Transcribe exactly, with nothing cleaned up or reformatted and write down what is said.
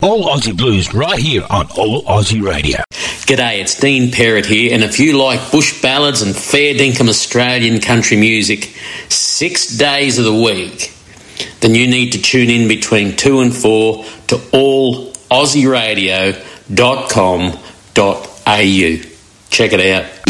All Aussie Blues right here on All Aussie Radio. G'day, it's Dean Perrott here, and if you like bush ballads and fair dinkum Australian country music six days of the week, then you need to tune in between two and four to all aussie radio dot com dot a u. Check it out.